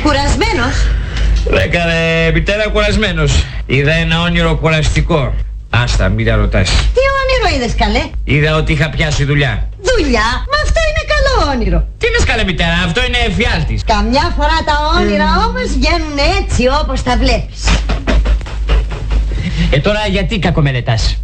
Κουρασμένος? Έκανε μητέρα κουρασμένος. Είδα ένα όνειρο κουραστικό. Άστα, μην τα ρωτάς. Τι όνειρο είδες, καλέ? Είδα ότι είχα πιάσει δουλειά. Δουλειά? Μα αυτό είναι καλό όνειρο. Τι λες, καλέ μητέρα, αυτό είναι εφιάλτης. Καμιά φορά τα όνειρα όμως βγαίνουν έτσι όπως τα βλέπεις. Τώρα γιατί κακομελετάς?